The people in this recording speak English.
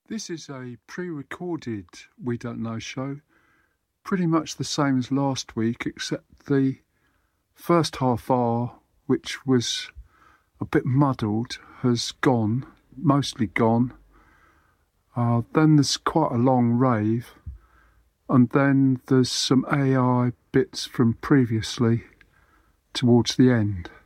This is a pre-recorded We Don't Know show, pretty much the same as last week, except the first half hour, which was a bit muddled, has gone, mostly gone. Then there's quite a long rave, and then there's some AI bits from previously towards the end.